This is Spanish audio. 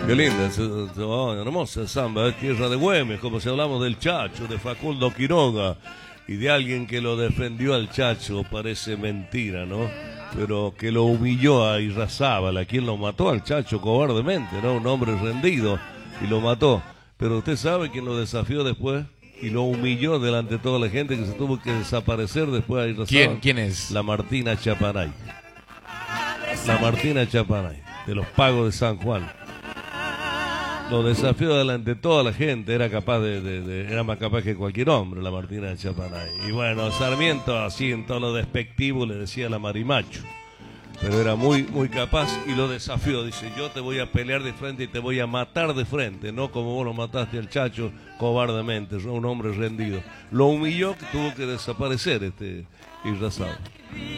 Qué linda, hermosa samba, tierra de Güemes, como si hablamos del Chacho, de Facundo Quiroga y de alguien que lo defendió al Chacho, parece mentira, ¿no? Pero que lo humilló a Irrazábal, quien lo mató al Chacho cobardemente, ¿no? Un hombre rendido y lo mató. Pero usted sabe quién lo desafió después y lo humilló delante de toda la gente, que se tuvo que desaparecer después de Irrazábal. ¿Quién es? La Martina Chapanay. La Martina Chapanay, de los Pagos de San Juan. Lo desafió delante de toda la gente, era más capaz que cualquier hombre, la Martina de Chapanay. Y bueno, Sarmiento, así en tono despectivo, le decía la Marimacho. Pero era muy, muy capaz y lo desafió. Dice, yo te voy a pelear de frente y te voy a matar de frente, no como vos lo mataste al Chacho cobardemente, un hombre rendido. Lo humilló, que tuvo que desaparecer Irrazábal.